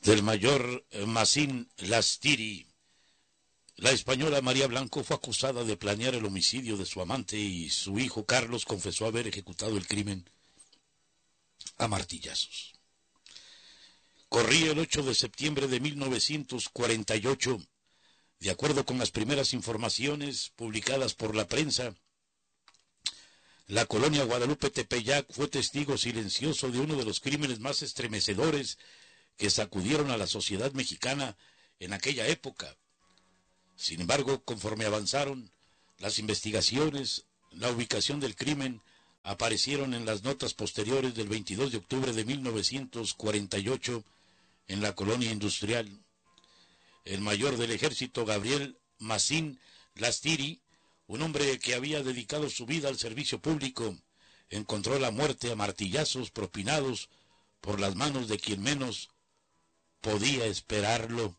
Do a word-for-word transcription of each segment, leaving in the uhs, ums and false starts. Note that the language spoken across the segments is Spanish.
del mayor Masín Lastiri. La española María Blanco fue acusada de planear el homicidio de su amante y su hijo Carlos confesó haber ejecutado el crimen a martillazos. Corría el ocho de septiembre de mil novecientos cuarenta y ocho. De acuerdo con las primeras informaciones publicadas por la prensa, la colonia Guadalupe Tepeyac fue testigo silencioso de uno de los crímenes más estremecedores que sacudieron a la sociedad mexicana en aquella época. Sin embargo, conforme avanzaron las investigaciones, la ubicación del crimen aparecieron en las notas posteriores del veintidós de octubre de mil novecientos cuarenta y ocho en la colonia industrial. El mayor del ejército, Gabriel Masín Lastiri, un hombre que había dedicado su vida al servicio público, encontró la muerte a martillazos propinados por las manos de quien menos podía esperarlo.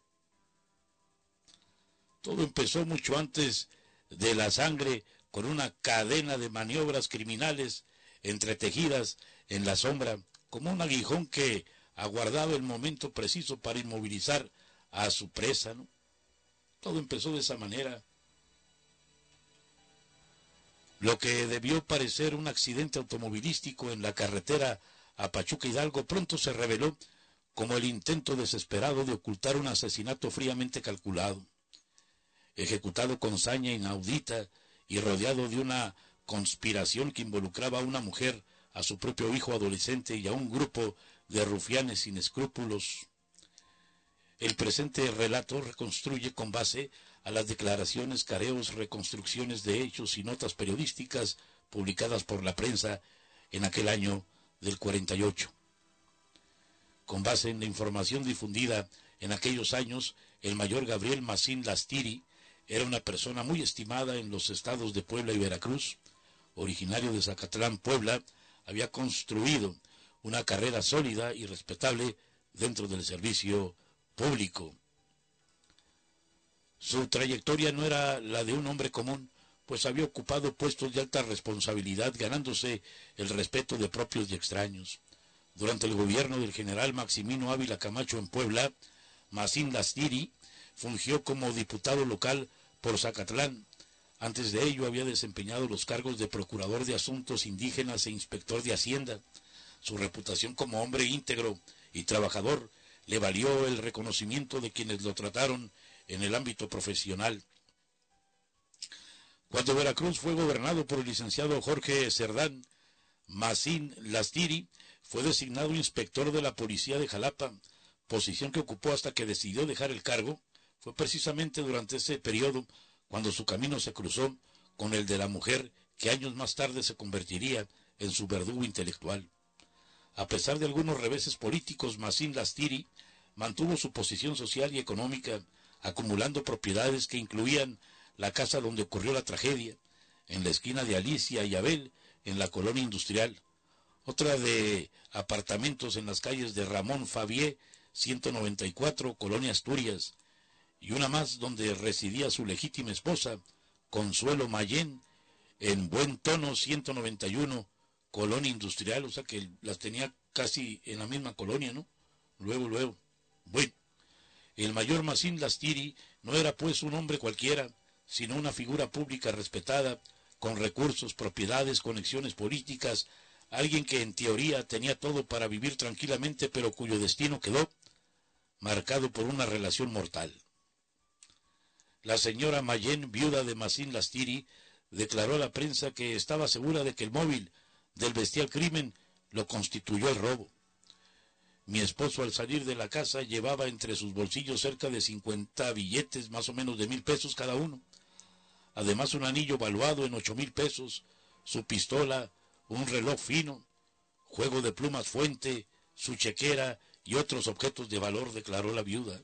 Todo empezó mucho antes de la sangre, con una cadena de maniobras criminales entretejidas en la sombra, como un aguijón que aguardaba el momento preciso para inmovilizar a su presa, ¿no? Todo empezó de esa manera. Lo que debió parecer un accidente automovilístico en la carretera a Pachuca Hidalgo pronto se reveló como el intento desesperado de ocultar un asesinato fríamente calculado, ejecutado con saña inaudita y rodeado de una conspiración que involucraba a una mujer, a su propio hijo adolescente y a un grupo de rufianes sin escrúpulos. El presente relato reconstruye con base a las declaraciones, careos, reconstrucciones de hechos y notas periodísticas publicadas por la prensa en aquel año del cuarenta y ocho. Con base en la información difundida en aquellos años, el mayor Gabriel Masín Lastiri era una persona muy estimada en los estados de Puebla y Veracruz. Originario de Zacatlán, Puebla, había construido una carrera sólida y respetable dentro del servicio público. Su trayectoria no era la de un hombre común, pues había ocupado puestos de alta responsabilidad, ganándose el respeto de propios y extraños. Durante el gobierno del general Maximino Ávila Camacho en Puebla, Masín Lastiri fungió como diputado local por Zacatlán. Antes de ello había desempeñado los cargos de procurador de asuntos indígenas e inspector de Hacienda. Su reputación como hombre íntegro y trabajador le valió el reconocimiento de quienes lo trataron en el ámbito profesional. Cuando Veracruz fue gobernado por el licenciado Jorge Cerdán, Masín Lastiri fue designado inspector de la policía de Jalapa, posición que ocupó hasta que decidió dejar el cargo. Fue precisamente durante ese periodo cuando su camino se cruzó con el de la mujer que años más tarde se convertiría en su verdugo intelectual. A pesar de algunos reveses políticos, Masín Lastiri mantuvo su posición social y económica, acumulando propiedades que incluían la casa donde ocurrió la tragedia, en la esquina de Alicia y Abel, en la colonia industrial, otra de apartamentos en las calles de Ramón Fabié, ciento noventa y cuatro, Colonia Asturias, y una más donde residía su legítima esposa, Consuelo Mayén, en Buen Tono, ciento noventa y uno, Colonia Industrial, o sea que las tenía casi en la misma colonia, ¿no? Luego, luego. Bueno, el mayor Masín Lastiri no era pues un hombre cualquiera, sino una figura pública respetada, con recursos, propiedades, conexiones políticas, alguien que en teoría tenía todo para vivir tranquilamente, pero cuyo destino quedó marcado por una relación mortal. La señora Mayén, viuda de Masín Lastiri, declaró a la prensa que estaba segura de que el móvil del bestial crimen lo constituyó el robo. Mi esposo, al salir de la casa, llevaba entre sus bolsillos cerca de cincuenta billetes, más o menos de mil pesos cada uno. Además, un anillo valuado en ocho mil pesos, su pistola, un reloj fino, juego de plumas Fuente, su chequera y otros objetos de valor, declaró la viuda.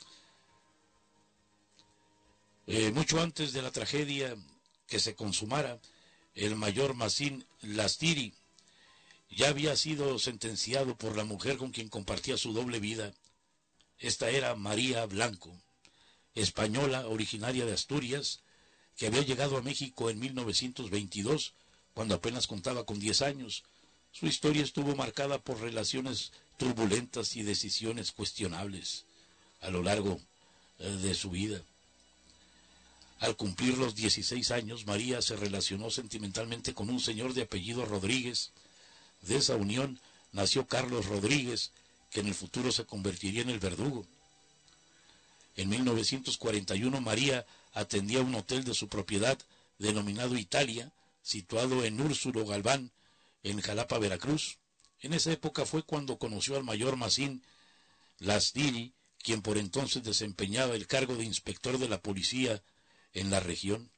Eh, mucho antes de la tragedia que se consumara, el mayor Masín Lastiri ya había sido sentenciado por la mujer con quien compartía su doble vida. Esta era María Blanco, española originaria de Asturias, que había llegado a México en mil novecientos veintidós, cuando apenas contaba con diez años. Su historia estuvo marcada por relaciones turbulentas y decisiones cuestionables a lo largo eh, de su vida. Al cumplir los dieciséis años, María se relacionó sentimentalmente con un señor de apellido Rodríguez. De esa unión nació Carlos Rodríguez, que en el futuro se convertiría en el Verdugo. En mil novecientos cuarenta y uno, María atendía un hotel de su propiedad denominado Italia, situado en Úrsulo Galván, en Jalapa, Veracruz. En esa época fue cuando conoció al mayor Macín Lastiri, quien por entonces desempeñaba el cargo de inspector de la policía en la región.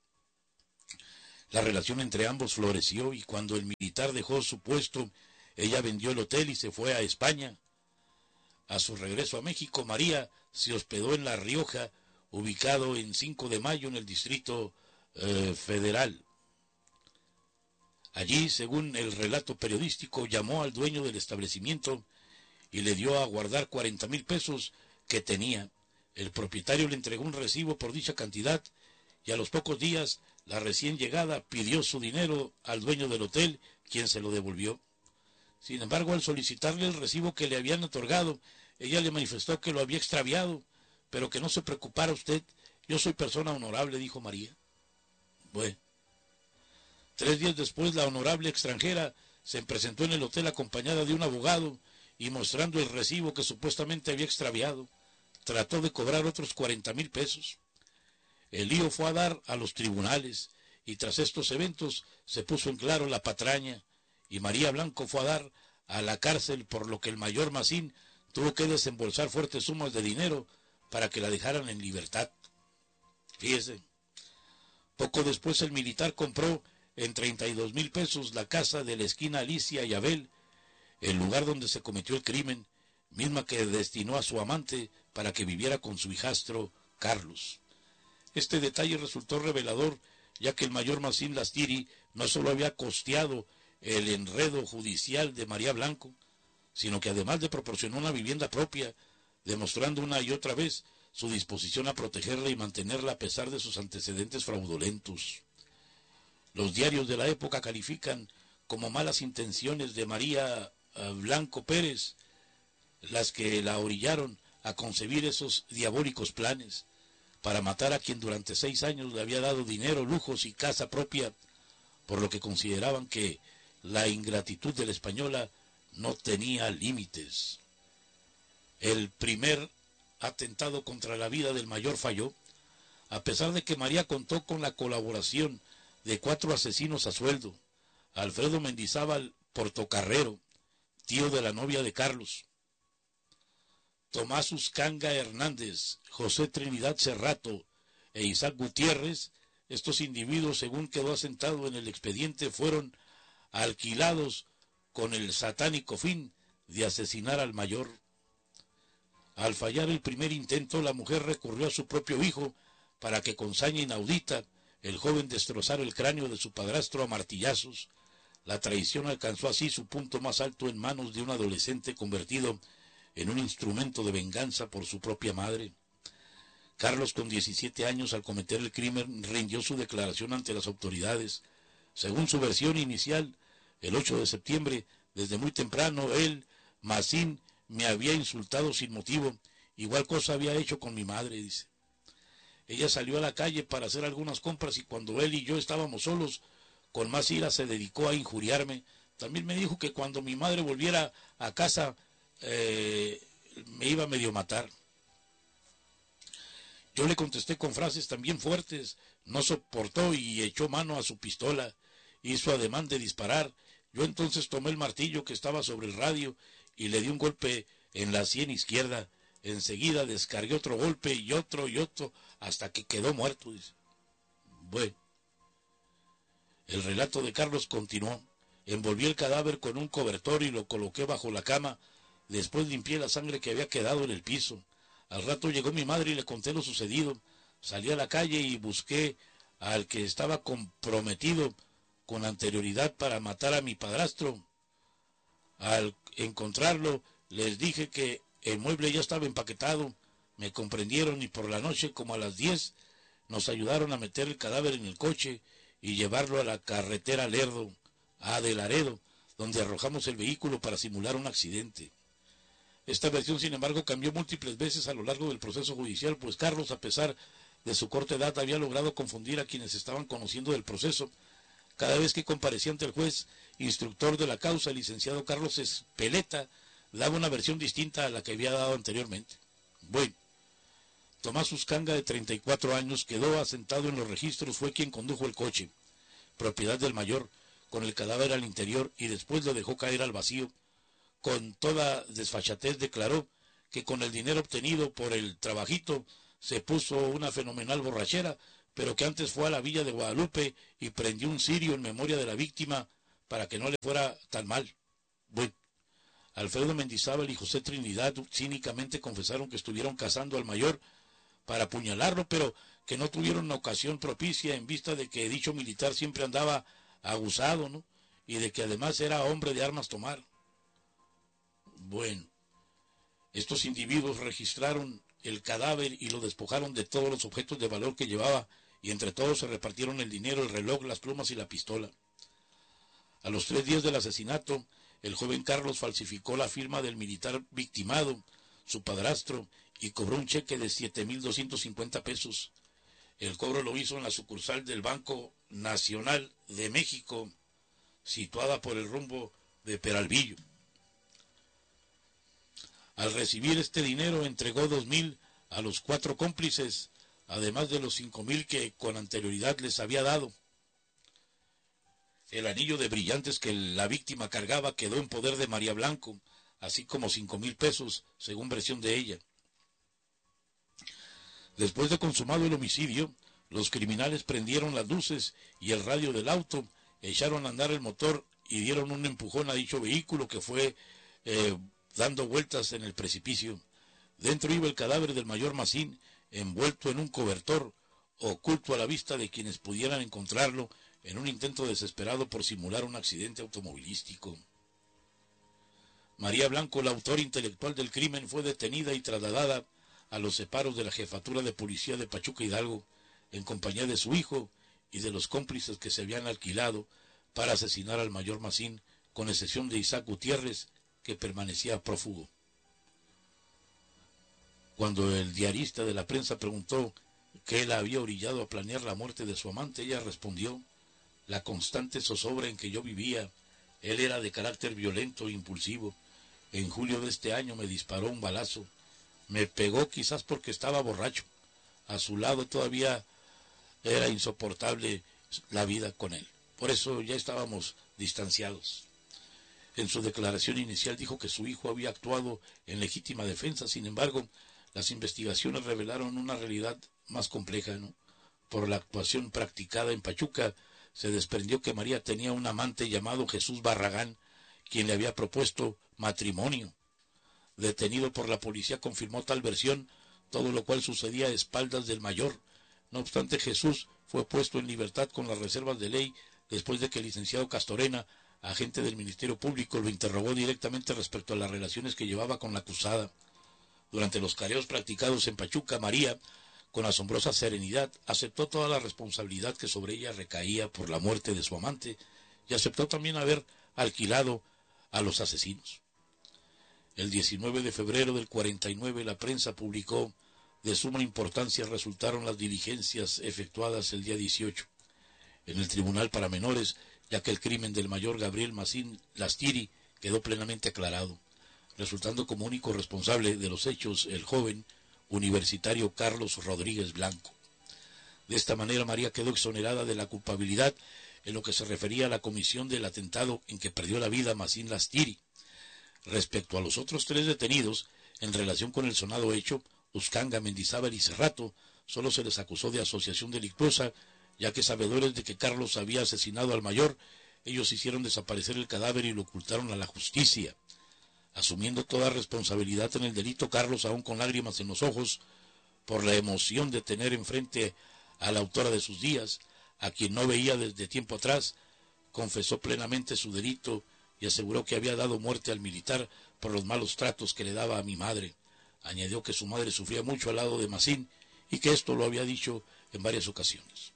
La relación entre ambos floreció y cuando el militar dejó su puesto, ella vendió el hotel y se fue a España. A su regreso a México, María se hospedó en La Rioja, ubicado en cinco de mayo en el Distrito eh, Federal. Allí, según el relato periodístico, llamó al dueño del establecimiento y le dio a guardar cuarenta mil pesos que tenía. El propietario le entregó un recibo por dicha cantidad y a los pocos días la recién llegada pidió su dinero al dueño del hotel, quien se lo devolvió. Sin embargo, al solicitarle el recibo que le habían otorgado, ella le manifestó que lo había extraviado, pero que no se preocupara usted, yo soy persona honorable, dijo María. Bueno, tres días después la honorable extranjera se presentó en el hotel acompañada de un abogado y mostrando el recibo que supuestamente había extraviado, trató de cobrar otros cuarenta mil pesos. El lío fue a dar a los tribunales y tras estos eventos se puso en claro la patraña y María Blanco fue a dar a la cárcel, por lo que el mayor Macín tuvo que desembolsar fuertes sumas de dinero para que la dejaran en libertad. Fíjese, poco después el militar compró en treinta y dos mil pesos la casa de la esquina Alicia y Abel, el lugar donde se cometió el crimen, misma que destinó a su amante para que viviera con su hijastro Carlos. Este detalle resultó revelador, ya que el mayor Macín Lastiri no solo había costeado el enredo judicial de María Blanco, sino que además le proporcionó una vivienda propia, demostrando una y otra vez su disposición a protegerla y mantenerla a pesar de sus antecedentes fraudulentos. Los diarios de la época califican como malas intenciones de María Blanco Pérez las que la orillaron a concebir esos diabólicos planes para matar a quien durante seis años le había dado dinero, lujos y casa propia, por lo que consideraban que la ingratitud de la española no tenía límites. El primer atentado contra la vida del mayor falló, a pesar de que María contó con la colaboración de cuatro asesinos a sueldo: Alfredo Mendizábal Portocarrero, tío de la novia de Carlos; Tomás Uscanga Hernández, José Trinidad Cerrato e Isaac Gutiérrez. Estos individuos, según quedó asentado en el expediente, fueron alquilados con el satánico fin de asesinar al mayor. Al fallar el primer intento, la mujer recurrió a su propio hijo para que con saña inaudita el joven destrozara el cráneo de su padrastro a martillazos. La traición alcanzó así su punto más alto en manos de un adolescente convertido en un instrumento de venganza por su propia madre. Carlos, con diecisiete años, al cometer el crimen, rindió su declaración ante las autoridades. Según su versión inicial, el ocho de septiembre, desde muy temprano, él, Macín, me había insultado sin motivo. Igual cosa había hecho con mi madre, dice. Ella salió a la calle para hacer algunas compras y cuando él y yo estábamos solos, con más ira se dedicó a injuriarme. También me dijo que cuando mi madre volviera a casa eh, me iba a medio matar. Yo le contesté con frases también fuertes. No soportó y echó mano a su pistola. Hizo ademán de disparar. Yo entonces tomé el martillo que estaba sobre el radio y le di un golpe en la sien izquierda. Enseguida descargué otro golpe y otro y otro hasta que quedó muerto, dice. Bueno, el relato de Carlos continuó. Envolví el cadáver con un cobertor y lo coloqué bajo la cama. Después limpié la sangre que había quedado en el piso. Al rato llegó mi madre y le conté lo sucedido. Salí a la calle y busqué al que estaba comprometido con anterioridad para matar a mi padrastro. Al encontrarlo, les dije que el mueble ya estaba empaquetado. Me comprendieron y por la noche, como a las diez, nos ayudaron a meter el cadáver en el coche y llevarlo a la carretera Lerdo, a de Laredo, donde arrojamos el vehículo para simular un accidente. Esta versión, sin embargo, cambió múltiples veces a lo largo del proceso judicial, pues Carlos, a pesar de su corta edad, había logrado confundir a quienes estaban conociendo del proceso. Cada vez que comparecía ante el juez instructor de la causa, el licenciado Carlos Espeleta daba una versión distinta a la que había dado anteriormente. Bueno, Tomás Uscanga, de treinta y cuatro años, quedó asentado en los registros, fue quien condujo el coche, propiedad del mayor, con el cadáver al interior, y después lo dejó caer al vacío. Con toda desfachatez declaró que con el dinero obtenido por el trabajito se puso una fenomenal borrachera, pero que antes fue a la villa de Guadalupe y prendió un cirio en memoria de la víctima para que no le fuera tan mal. Bueno, Alfredo Mendizábal y José Trinidad cínicamente confesaron que estuvieron cazando al mayor para apuñalarlo, pero que no tuvieron una ocasión propicia en vista de que dicho militar siempre andaba aguzado, ¿no? Y de que además era hombre de armas tomar. Bueno, estos individuos registraron el cadáver y lo despojaron de todos los objetos de valor que llevaba, y entre todos se repartieron el dinero, el reloj, las plumas y la pistola. A los tres días del asesinato, el joven Carlos falsificó la firma del militar victimado, su padrastro, y cobró un cheque de siete mil doscientos cincuenta pesos. El cobro lo hizo en la sucursal del Banco Nacional de México, situada por el rumbo de Peralvillo. Al recibir este dinero, entregó dos mil a los cuatro cómplices, además de los cinco mil que con anterioridad les había dado. El anillo de brillantes que la víctima cargaba quedó en poder de María Blanco, así como cinco mil pesos, según versión de ella. Después de consumado el homicidio, los criminales prendieron las luces y el radio del auto, echaron a andar el motor y dieron un empujón a dicho vehículo que fue eh, dando vueltas en el precipicio. Dentro iba el cadáver del mayor Macín, envuelto en un cobertor, oculto a la vista de quienes pudieran encontrarlo, en un intento desesperado por simular un accidente automovilístico. María Blanco, la autora intelectual del crimen, fue detenida y trasladada a los separos de la Jefatura de Policía de Pachuca Hidalgo, en compañía de su hijo y de los cómplices que se habían alquilado para asesinar al mayor Macín, con excepción de Isaac Gutiérrez, que permanecía prófugo. Cuando el diarista de la prensa preguntó qué la había orillado a planear la muerte de su amante, ella respondió: la constante zozobra en que yo vivía. Él era de carácter violento e impulsivo. En julio de este año me disparó un balazo. Me pegó quizás porque estaba borracho. A su lado todavía era insoportable la vida con él. Por eso ya estábamos distanciados. En su declaración inicial dijo que su hijo había actuado en legítima defensa. Sin embargo, las investigaciones revelaron una realidad más compleja, ¿no? Por la actuación practicada en Pachuca, se desprendió que María tenía un amante llamado Jesús Barragán, quien le había propuesto matrimonio. Detenido por la policía, confirmó tal versión, todo lo cual sucedía a espaldas del mayor. No obstante, Jesús fue puesto en libertad con las reservas de ley después de que el licenciado Castorena, agente del Ministerio Público, lo interrogó directamente respecto a las relaciones que llevaba con la acusada. Durante los careos practicados en Pachuca, María, con asombrosa serenidad, aceptó toda la responsabilidad que sobre ella recaía por la muerte de su amante, y aceptó también haber alquilado a los asesinos. El diecinueve de febrero del cuarenta y nueve, la prensa publicó: de suma importancia resultaron las diligencias efectuadas el día dieciocho en el Tribunal para Menores, ya que el crimen del mayor Gabriel Macín Lastiri quedó plenamente aclarado, resultando como único responsable de los hechos el joven universitario Carlos Rodríguez Blanco. De esta manera, María quedó exonerada de la culpabilidad en lo que se refería a la comisión del atentado en que perdió la vida Macín Lastiri. Respecto a los otros tres detenidos, en relación con el sonado hecho, Uscanga, Mendizábal y Cerrato, solo se les acusó de asociación delictuosa, ya que sabedores de que Carlos había asesinado al mayor, ellos hicieron desaparecer el cadáver y lo ocultaron a la justicia. Asumiendo toda responsabilidad en el delito, Carlos, aún con lágrimas en los ojos, por la emoción de tener enfrente a la autora de sus días, a quien no veía desde tiempo atrás, confesó plenamente su delito y aseguró que había dado muerte al militar por los malos tratos que le daba a mi madre. Añadió que su madre sufría mucho al lado de Macín y que esto lo había dicho en varias ocasiones.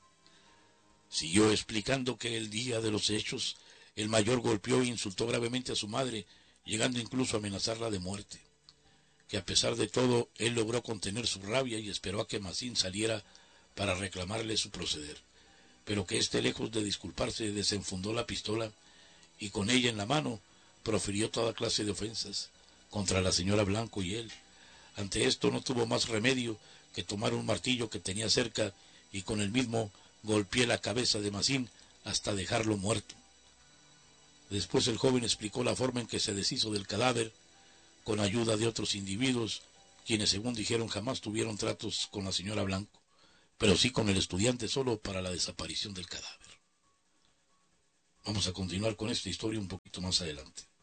Siguió explicando que el día de los hechos el mayor golpeó e insultó gravemente a su madre, llegando incluso a amenazarla de muerte. que a pesar de todo él logró contener su rabia y esperó a que Masín saliera para reclamarle su proceder, pero que éste, lejos de disculparse, desenfundó la pistola y con ella en la mano profirió toda clase de ofensas contra la señora Blanco y él. Ante esto no tuvo más remedio que tomar un martillo que tenía cerca y con el mismo golpeé la cabeza de Masín hasta dejarlo muerto. Después el joven explicó la forma en que se deshizo del cadáver con ayuda de otros individuos, quienes según dijeron jamás tuvieron tratos con la señora Blanco, pero sí con el estudiante solo para la desaparición del cadáver. Vamos a continuar con esta historia un poquito más adelante.